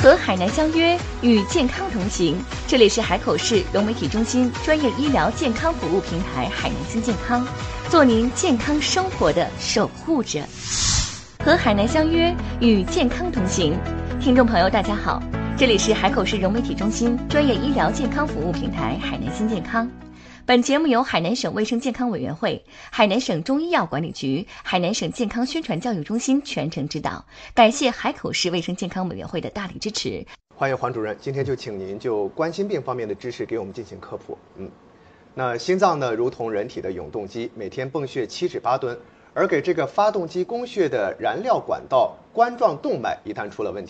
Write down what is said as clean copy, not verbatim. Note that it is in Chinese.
和海南相约，与健康同行。这里是海口市融媒体中心专业医疗健康服务平台海南新健康，做您健康生活的守护者。和海南相约，与健康同行。听众朋友，大家好，这里是海口市融媒体中心专业医疗健康服务平台海南新健康。本节目由海南省卫生健康委员会、海南省中医药管理局、海南省健康宣传教育中心全程指导，感谢海口市卫生健康委员会的大力支持。 欢迎黄主任，今天就请您就冠心病方面的知识给我们进行科普。那心脏呢，如同人体的永动机，每天泵血7至8吨，而给这个发动机供血的燃料管道冠状动脉一旦出了问题，